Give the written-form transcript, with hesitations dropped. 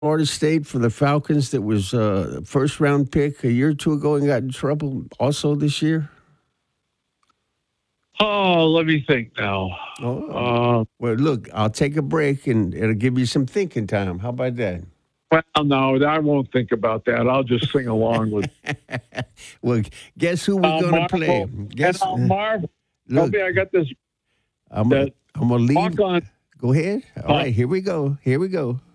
Florida State for the Falcons that was a first round pick a year or two ago and got in trouble also this year? Oh, let me think now. Well, look, I'll take a break and it'll give you some thinking time. How about that? Well, no, I won't think about that. I'll just sing along with. Well, guess who we're going to play? Guess. Marv, Look, I got this. I'm going to leave. Walk on. Go ahead. All right, here we go. Here we go.